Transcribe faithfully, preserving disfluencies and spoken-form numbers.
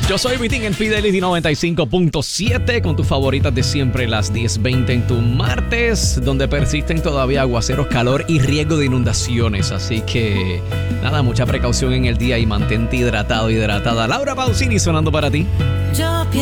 Yo soy Vitín en Fidelity noventa y cinco punto siete con tus favoritas de siempre, las diez veinte en tu martes, donde persisten todavía aguaceros, calor y riesgo de inundaciones. Así que nada, mucha precaución en el día y mantente hidratado, hidratada. Laura Pausini sonando para ti. Yo pienso